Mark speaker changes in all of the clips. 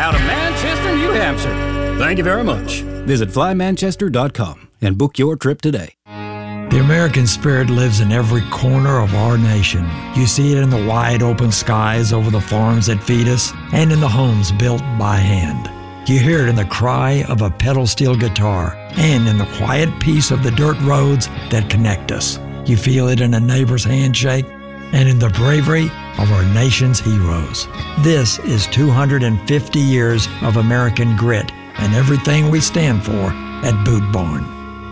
Speaker 1: out of Manchester, New Hampshire. Thank you very much. Visit flymanchester.com and book your trip today.
Speaker 2: The American spirit lives in every corner of our nation. You see it in the wide open skies over the farms that feed us and in the homes built by hand. You hear it in the cry of a pedal steel guitar and in the quiet peace of the dirt roads that connect us. You feel it in a neighbor's handshake and in the bravery of our nation's heroes. This is 250 years of American grit and everything we stand for at Boot Barn.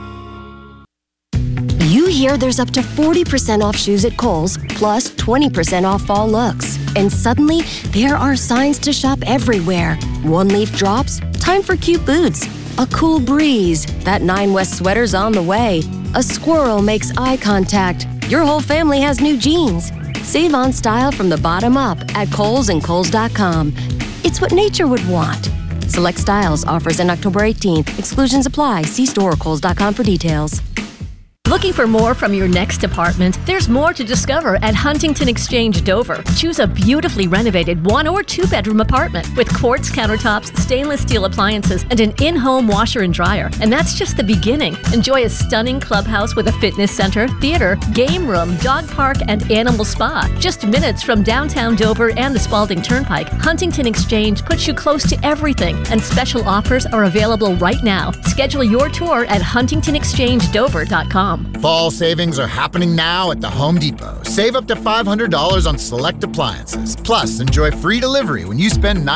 Speaker 3: You hear there's up to 40% off shoes at Kohl's, plus 20% off fall looks. And suddenly, there are signs to shop everywhere. One leaf drops, time for cute boots. A cool breeze, that 9 West sweater's on the way. A squirrel makes eye contact. Your whole family has new jeans. Save on style from the bottom up at Kohl's and Kohl's.com. It's what nature would want. Select styles, offers in October 18th. Exclusions apply. See store or Kohl's.com for details.
Speaker 4: Looking for more from your next apartment? There's more to discover at Huntington Exchange Dover. Choose a beautifully renovated 1 or 2 bedroom apartment with quartz countertops, stainless steel appliances, and an in-home washer and dryer. And that's just the beginning. Enjoy a stunning clubhouse with a fitness center, theater, game room, dog park, and animal spa. Just minutes from downtown Dover and the Spalding Turnpike, Huntington Exchange puts you close to everything, and special offers are available right now. Schedule your tour at huntingtonexchangedover.com.
Speaker 5: Fall savings are happening now at the Home Depot. Save up to $500 on select appliances. Plus, enjoy free delivery when you spend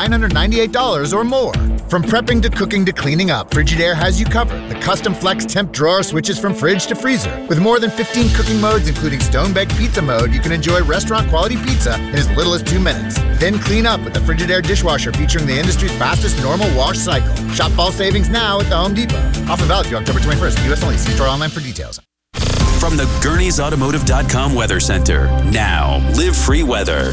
Speaker 5: $998 or more. From prepping to cooking to cleaning up, Frigidaire has you covered. The custom flex temp drawer switches from fridge to freezer. With more than 15 cooking modes, including stone-baked pizza mode, you can enjoy restaurant-quality pizza in as little as 2 minutes. Then clean up with the Frigidaire dishwasher featuring the industry's fastest normal wash cycle. Shop fall savings now at the Home Depot. Offer valid through October 21st. U.S. only. See store online for details.
Speaker 6: From the Gurney'sAutomotive.com Weather Center. Now, Live Free Weather.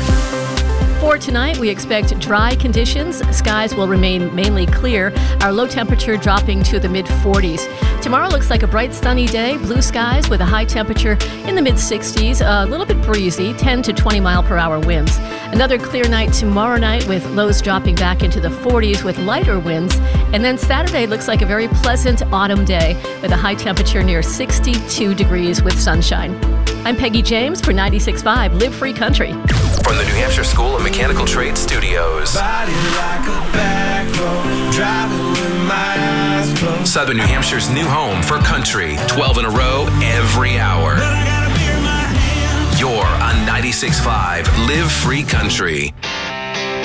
Speaker 4: For tonight, we expect dry conditions. Skies will remain mainly clear. Our low temperature dropping to the mid-40s. Tomorrow looks like a bright sunny day, blue skies with a high temperature in the mid-60s, a little bit breezy, 10 to 20 mile per hour winds. Another clear night tomorrow night with lows dropping back into the 40s with lighter winds. And then Saturday looks like a very pleasant autumn day with a high temperature near 62 degrees with sunshine. I'm Peggy James for 96.5 Live Free Country.
Speaker 7: From the New Hampshire School of Mechanical Trades Studios. Southern New Hampshire's new home for country. 12 in a row, every hour. You're on 96.5 Live Free Country.